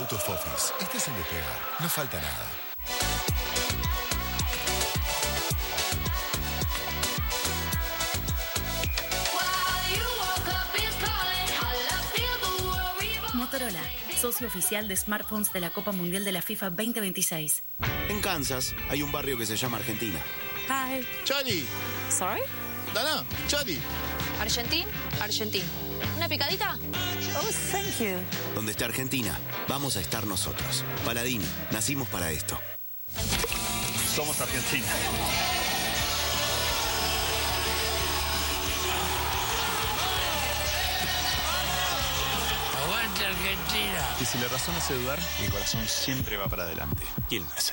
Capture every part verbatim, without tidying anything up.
Autos Fofis. Estás en despegar. No falta nada. Motorola, socio oficial de smartphones de la Copa Mundial de la FIFA veinte veintiséis. En Kansas hay un barrio que se llama Argentina. Hi. Charlie. Sorry? Dana, Charlie. Argentín, Argentín. ¿Una picadita? Oh, thank you. Donde está Argentina, vamos a estar nosotros. Paladini, nacimos para esto. Somos Argentina. ¡Aguante Argentina! Y si la razón hace dudar, mi corazón siempre va para adelante. Quilmes.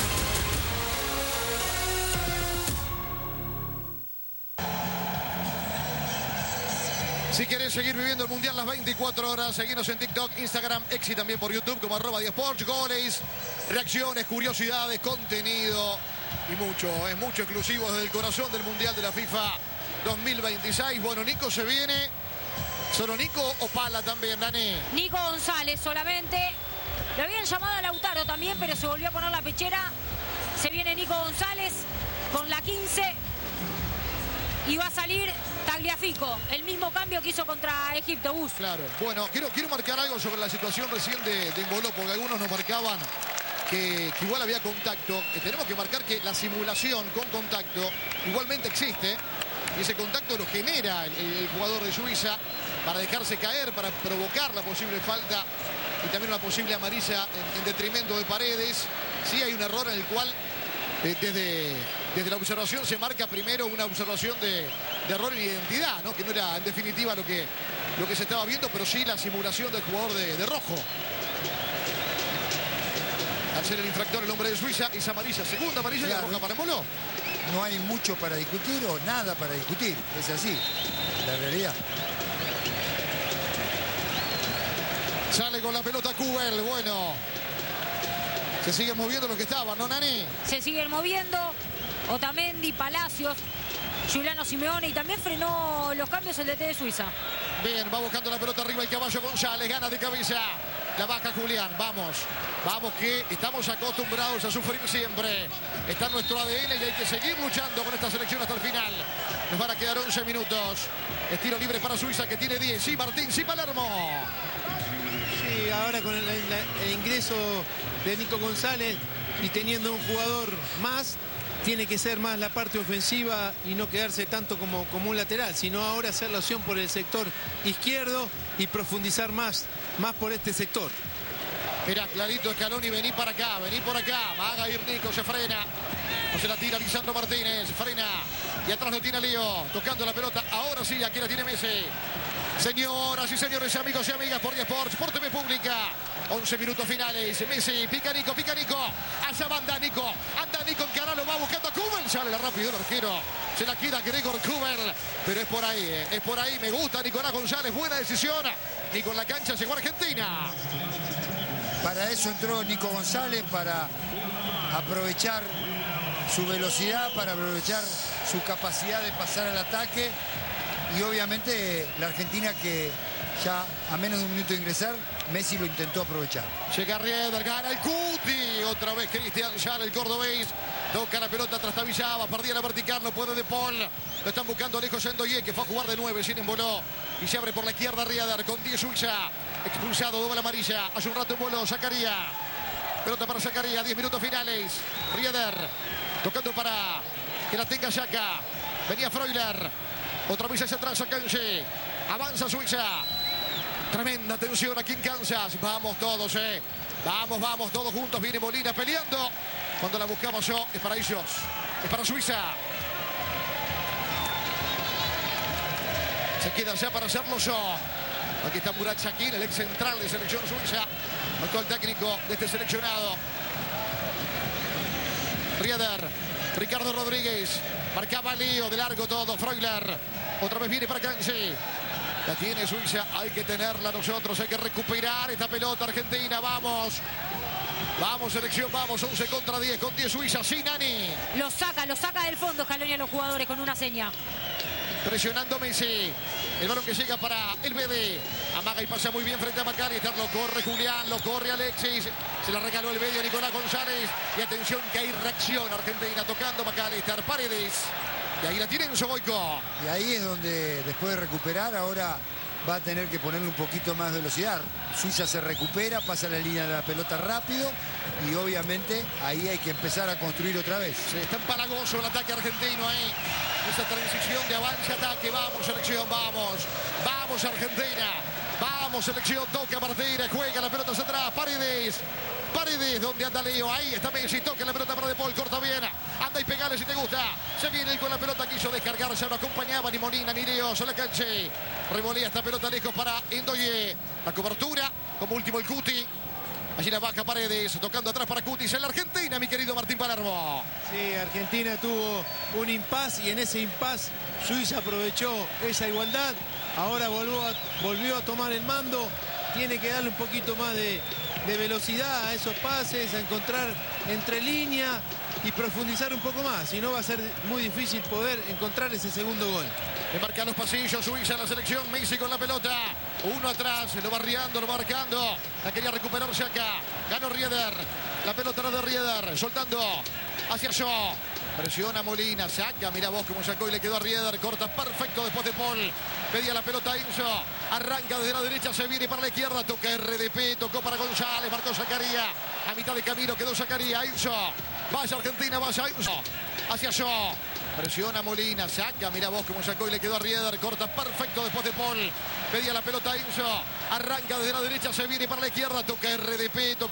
Si querés seguir viviendo el Mundial las veinticuatro horas, seguinos en TikTok, Instagram, X y también por YouTube como arroba diasports, goles, reacciones, curiosidades, contenido y mucho, es mucho exclusivo desde el corazón del Mundial de la FIFA dos mil veintiséis. Bueno, Nico se viene. ¿Solo Nico o Pala también, Dani? Nico González solamente. Le habían llamado a Lautaro también, pero se volvió a poner la pechera. Se viene Nico González con la quince. Y va a salir Tagliafico, el mismo cambio que hizo contra Egipto. Bus. Claro. Bueno, quiero, quiero marcar algo sobre la situación recién de, de Embolo, porque algunos nos marcaban que, que igual había contacto. Eh, tenemos que marcar que la simulación con contacto igualmente existe. Y ese contacto lo genera el, el jugador de Suiza para dejarse caer, para provocar la posible falta y también una posible amarilla en, en detrimento de Paredes. Sí hay un error en el cual eh, desde, desde la observación se marca primero una observación de, de error en identidad, ¿no? Que no era en definitiva lo que, lo que se estaba viendo, pero sí la simulación del jugador de, de rojo. Al ser el infractor el hombre de Suiza, es amarilla, segunda amarilla, claro. Y la roja para Embolo. No hay mucho para discutir o nada para discutir. Es así, la realidad. Sale con la pelota Kubel, bueno. Se siguen moviendo los que estaban, ¿no, Nani? Se siguen moviendo. Otamendi, Palacios, Giuliano Simeone y también frenó los cambios el D T de Suiza. Bien, va buscando la pelota arriba el caballo González, gana de cabeza. La baja Julián, vamos. Vamos que estamos acostumbrados a sufrir siempre. Está en nuestro A D N y hay que seguir luchando con esta selección hasta el final. Nos van a quedar once minutos. Estilo libre para Suiza que tiene diez. Sí, Martín, sí, Palermo. Sí, ahora con el, el, el ingreso de Nico González y teniendo un jugador más, tiene que ser más la parte ofensiva y no quedarse tanto como, como un lateral, sino ahora hacer la opción por el sector izquierdo y profundizar más, más por este sector. Mirá, clarito Scaloni, vení para acá, vení por acá. Va a ir Nico, se frena. No se la tira Lisandro Martínez, frena. Y atrás lo tiene Lío, tocando la pelota. Ahora sí, aquí la tiene Messi. Señoras y señores, amigos y amigas, por eSports, por T V Pública. once minutos finales. Messi, pica Nico, pica Nico. Allá va, anda Nico. Anda Nico, encaralo, va buscando a Kubel. Sale rápido el arquero. Se la queda Gregor Kubel. Pero es por ahí, eh. es por ahí. Me gusta Nicolás González. Buena decisión. Nico en la cancha, llegó a Argentina. Para eso entró Nico González, para aprovechar su velocidad, para aprovechar su capacidad de pasar al ataque. Y obviamente la Argentina que ya a menos de un minuto de ingresar, Messi lo intentó aprovechar. Llega Rieder, gana el Cuti. Otra vez Cristian Schall, el cordobés. Toca la pelota tras Tavillaba, perdía la vertical, no puede De Paul. Lo están buscando lejos Endoye, que fue a jugar de nueve, sin Embolo. Y se abre por la izquierda Rieder, con diez Suiza. Expulsado, doble amarilla. Hace un rato Embolo, Zacaría. Pelota para Zacaría, diez minutos finales. Rieder, tocando para que la tenga Xhaka. Venía Freuler. Otra vez hacia atrás a Kanji. Avanza Suiza. Tremenda tensión aquí en Kansas. Vamos todos, eh. Vamos, vamos, todos juntos. Viene Molina peleando. Cuando la buscamos yo, es para ellos. Es para Suiza. Se queda ya para hacerlo yo. Aquí está Murat Yakin, el ex central de selección suiza. Actual técnico de este seleccionado. Rieder. Ricardo Rodríguez. Marcaba Lío de largo todo. Freuler. Otra vez viene para Kanji. La tiene Suiza. Hay que tenerla nosotros. Hay que recuperar esta pelota argentina. Vamos. Vamos, selección. Vamos. once contra diez. Con diez Suiza. Sí, Nani. Lo saca, lo saca del fondo Scaloni a los jugadores con una seña. Presionando Messi. El balón que llega para el B D. Amaga y pasa muy bien frente a McAllister. Lo corre Julián, lo corre Alexis. Se la regaló el medio Nicolás González. Y atención que hay reacción. Argentina tocando McAllister. Paredes. Y ahí la tiene Enzo Boico. Y ahí es donde después de recuperar ahora va a tener que ponerle un poquito más de velocidad. Suiza se recupera, pasa la línea de la pelota rápido y obviamente ahí hay que empezar a construir otra vez. Se está empalagoso el ataque argentino ahí. Esta transición de avance-ataque. Vamos, selección, vamos. Vamos, Argentina. Vamos, selección. Toca Martínez. Juega la pelota hacia atrás. Paredes. Paredes, donde anda Leo. Ahí está Messi. Toca la pelota para De Paul. Corta bien. Anda y pegale si te gusta. Se viene con la pelota. Quiso descargarse. No acompañaba ni Molina ni Leo. Se la canche. Revolea esta pelota lejos para Ndoye. La cobertura. Como último el Cuti. Allí la baja Paredes, tocando atrás para Cutis en la Argentina, mi querido Martín Palermo. Sí, Argentina tuvo un impas y en ese impas Suiza aprovechó esa igualdad. Ahora volvió a, volvió a tomar el mando. Tiene que darle un poquito más de, de velocidad a esos pases, a encontrar entre líneas y profundizar un poco más. Si no va a ser muy difícil poder encontrar ese segundo gol. Le marca los pasillos, Suiza en la selección, Messi con la pelota. Uno atrás, lo va riando, lo va marcando. La quería recuperarse acá. Ganó Rieder. La pelota era de Rieder, soltando hacia Shaw. Presiona Molina, saca, mira vos cómo sacó y le quedó a Rieder. Corta perfecto después de Paul. Pedía la pelota a Enzo. Arranca desde la derecha, se viene para la izquierda. Toca R D P, tocó para González, marcó Zacaría. A mitad de camino quedó Zacaría. Enzo. Vaya Argentina, vaya Enzo. Hacia Shaw. Presiona Molina, saca, mira vos cómo sacó y le quedó a Rieder. Corta perfecto después de Paul. Pedía la pelota a Enzo. Arranca desde la derecha, se viene para la izquierda. Toca R D P, tocó